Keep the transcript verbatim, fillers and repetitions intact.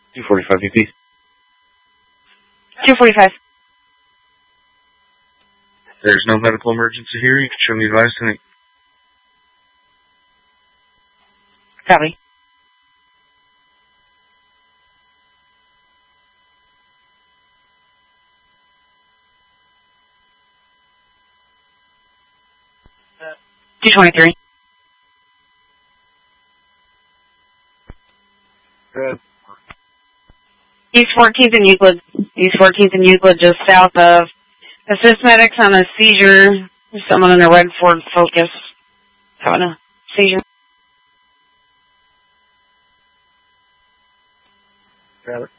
two forty-five B P. two forty-five. There's no medical emergency here. You can show me advice and Copy. two twenty-three. Good. East fourteenth and Euclid. East fourteenth and Euclid, just south of. Assist medics on a seizure. There's someone in a red Ford Focus having a seizure. Got it.